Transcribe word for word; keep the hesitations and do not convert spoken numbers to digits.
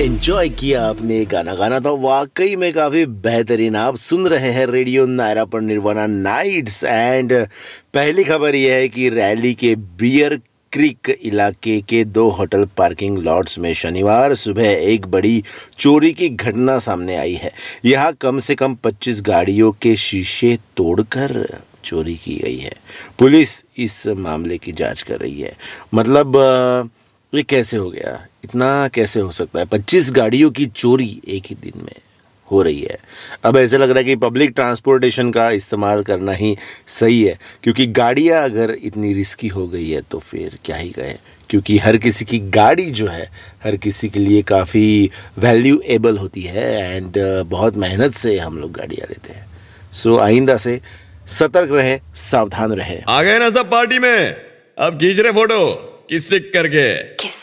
Enjoy किया आपने गाना गाना था वाकई में काफी बेहतरीन। आप सुन रहे हैं रेडियो नायरा पर निर्वाणा नाइट्स। एंड पहली खबर यह है कि रैली के बियर क्रीक इलाके के दो होटल पार्किंग लॉट्स में शनिवार सुबह एक बड़ी चोरी की घटना सामने आई है। यहाँ कम से कम पच्चीस गाड़ियों के शीशे तोड़कर चोरी की गई है। पुलिस इस मामले की जांच कर रही है। मतलब ये कैसे हो गया, इतना कैसे हो सकता है? पच्चीस गाड़ियों की चोरी एक ही दिन में हो रही है। अब ऐसे लग रहा है कि पब्लिक ट्रांसपोर्टेशन का इस्तेमाल करना ही सही है, क्योंकि गाड़ियां अगर इतनी रिस्की हो गई है तो फिर क्या ही कहें। क्योंकि हर किसी की गाड़ी जो है हर किसी के लिए काफ़ी वैल्यूएबल होती है एंड बहुत मेहनत से हम लोग गाड़ियाँ लेते हैं। सो आइंदा से सतर्क रहे, सावधान रहे। आ गए ना सब पार्टी में, अब खींच रहे फोटो किस करके।